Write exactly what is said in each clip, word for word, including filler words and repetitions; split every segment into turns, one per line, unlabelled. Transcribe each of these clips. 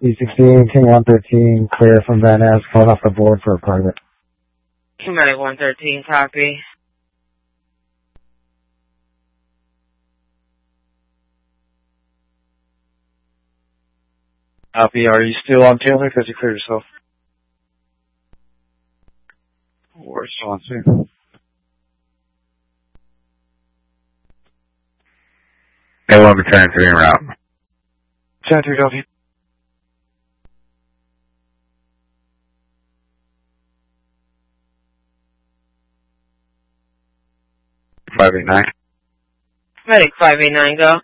E sixteen, King one thirteen, clear from Van Ness, phone off the board for a private.
Medic one thirteen, copy.
Copy, are you still on Taylor? Because you cleared yourself. We're still on two.
They will be turning three en route.
ten three, copy.
five eight nine.
Medic five eight nine, go.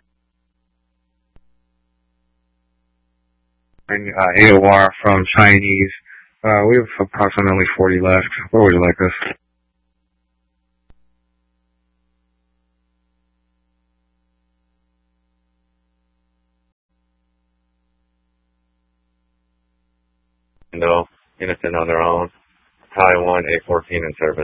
And, uh, A O R from Chinese. Uh, we have approximately forty left. Where would you like this?
No, innocent on their own. Taiwan A fourteen in service.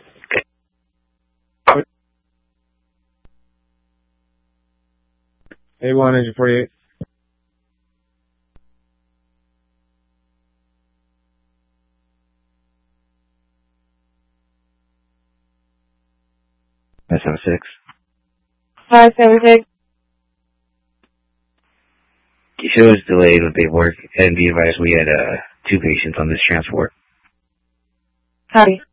A one, engine forty-eight.
S O six.
five seven six.
The show is delayed with paperwork, and be advised we had uh, two patients on this transport.
Copy.